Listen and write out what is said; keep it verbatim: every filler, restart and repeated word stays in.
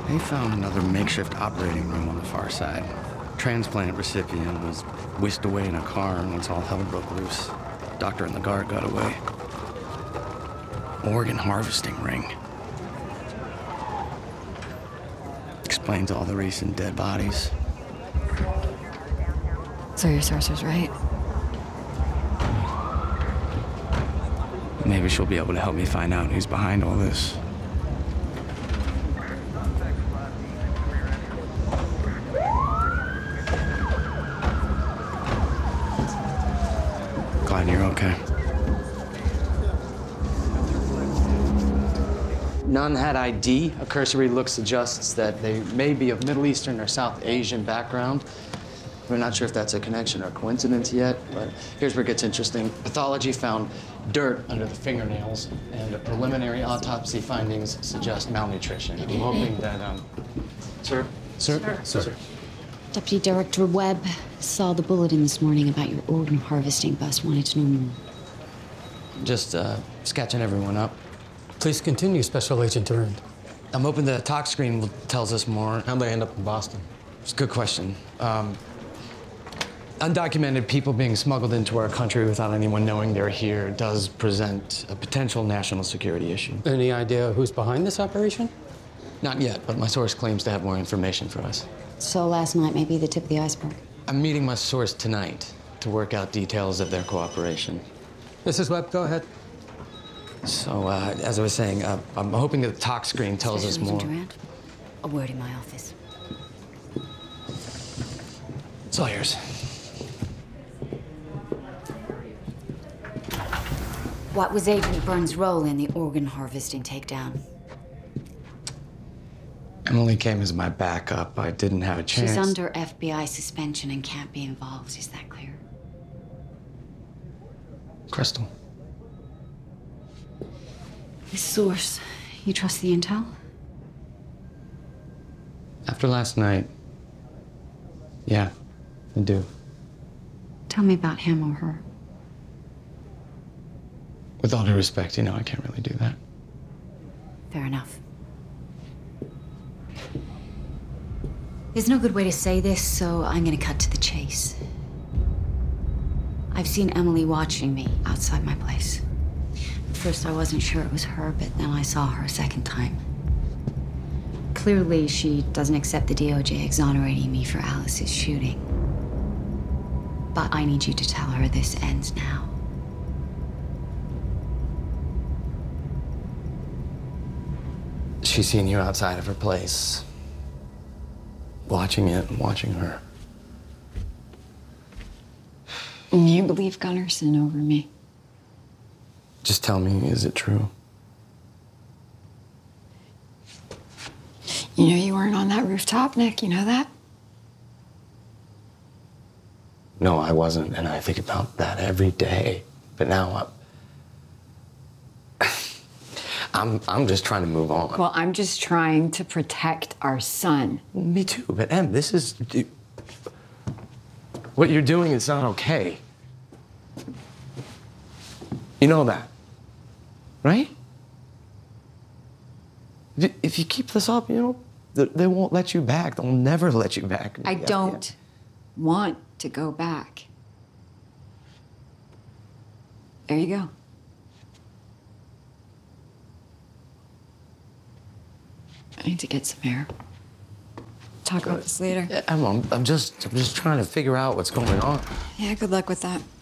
They found another makeshift operating room on the far side. Transplant recipient was whisked away in a car once all hell broke loose. Doctor and the guard got away. Organ harvesting ring. Explains all the recent dead bodies. So your source was right. Maybe she'll be able to help me find out who's behind all this. Glad you're okay. None had I D. A cursory look suggests that they may be of Middle Eastern or South Asian background. We're not sure if that's a connection or coincidence yet, but here's where it gets interesting. Pathology found dirt under the fingernails, and the preliminary autopsy findings suggest malnutrition. I'm hoping that, um, sir? Sir? Sir. Sir. Deputy Director Webb saw the bulletin this morning about your organ harvesting bus. Wanted to know more. Just, uh, sketching everyone up. Please continue, Special Agent Durand. I'm hoping the tox screen tells us more. How'd they end up in Boston? It's a good question. Um, undocumented people being smuggled into our country without anyone knowing they're here does present a potential national security issue. Any idea who's behind this operation? Not yet, but my source claims to have more information for us. So last night may be the tip of the iceberg. I'm meeting my source tonight to work out details of their cooperation. Missus Webb, go ahead. So, uh, as I was saying, uh, I'm hoping that the tox screen tells Special us more. Agent Durand, a word in my office. It's all yours. What was Agent Burns' role in the organ harvesting takedown? Emily came as my backup. I didn't have a chance. She's under F B I suspension and can't be involved. Is that clear? Crystal. This source, you trust the intel? After last night, yeah, I do. Tell me about him or her. With all due respect, you know, I can't really do that. Fair enough. There's no good way to say this, so I'm gonna cut to the chase. I've seen Emily watching me outside my place. At first, I wasn't sure it was her, but then I saw her a second time. Clearly, she doesn't accept the D O J exonerating me for Alice's shooting. But I need you to tell her this ends now. She's seen you outside of her place, watching it and watching her. You believe Gunnarsson over me? Just tell me, is it true? You know you weren't on that rooftop, Nick. You know that? No, I wasn't, and I think about that every day. But now I'm... I'm, I'm just trying to move on. Well, I'm just trying to protect our son. Me too, but Em, this is... What you're doing is not okay. You know that, right? If you keep this up, you know, they won't let you back. They'll never let you back. I don't want to go back. There you go. I need to get some air. Talk about this later. I'm, I'm just, I'm just trying to figure out what's going on. Yeah, good luck with that.